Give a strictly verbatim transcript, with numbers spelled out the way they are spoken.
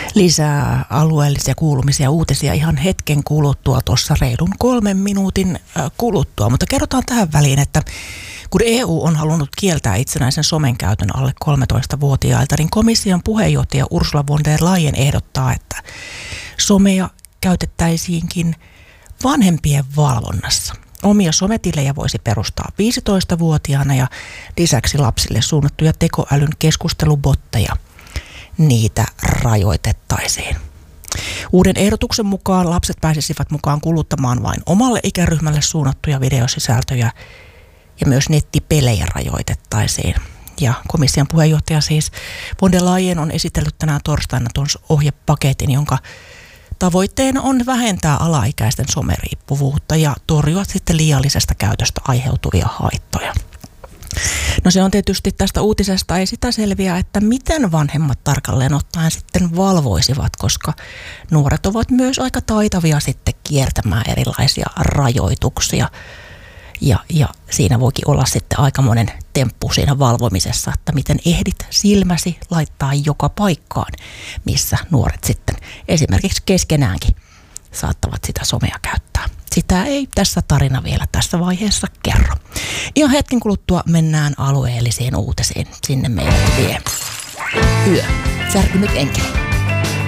Lisää alueellisia kuulumisia uutisia ihan hetken kuluttua, tuossa reilun kolmen minuutin kuluttua. Mutta kerrotaan tähän väliin, että kun E U on halunnut kieltää itsenäisen somen käytön alle kolmetoistavuotiailta, niin komission puheenjohtaja Ursula von der Leyen ehdottaa, että somea käytettäisiinkin vanhempien valvonnassa. Omia sometilejä voisi perustaa viisitoistavuotiaana ja lisäksi lapsille suunnattuja tekoälyn keskustelubotteja, niitä rajoitettaisiin. Uuden ehdotuksen mukaan lapset pääsisivät mukaan kuluttamaan vain omalle ikäryhmälle suunnattuja videosisältöjä ja myös nettipelejä rajoitettaisiin. Ja komission puheenjohtaja siis von der Leyen on esitellyt tänään torstaina tuon ohjepaketin, jonka tavoitteena on vähentää alaikäisten someriippuvuutta ja torjua sitten liiallisesta käytöstä aiheutuvia haittoja. No se on tietysti tästä uutisesta ei sitä selviä, että miten vanhemmat tarkalleen ottaen sitten valvoisivat, koska nuoret ovat myös aika taitavia sitten kiertämään erilaisia rajoituksia. Ja, ja siinä voikin olla sitten aikamoinen temppu siinä valvomisessa, että miten ehdit silmäsi laittaa joka paikkaan, missä nuoret sitten esimerkiksi keskenäänkin saattavat sitä somea käyttää. Sitä ei tässä tarina vielä tässä vaiheessa kerro. Ihan hetken kuluttua mennään alueellisiin uutisiin. Sinne meidät vie Yö. Särkynyt enkeli.